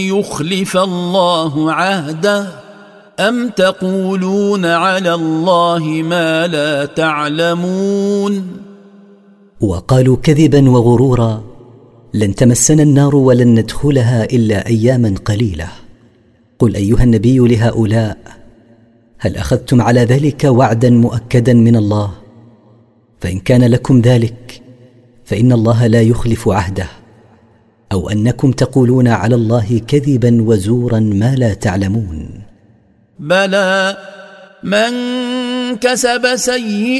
يخلف الله عهده أم تقولون على الله ما لا تعلمون. وقالوا كذبا وغرورا: لن تمسنا النار ولن ندخلها إلا أياما قليلة. قل أيها النبي لهؤلاء: هل أخذتم على ذلك وعدا مؤكدا من الله؟ فإن كان لكم ذلك فإن الله لا يخلف عهده، أو أنكم تقولون على الله كذبا وزورا ما لا تعلمون. بلى من كسب سيئة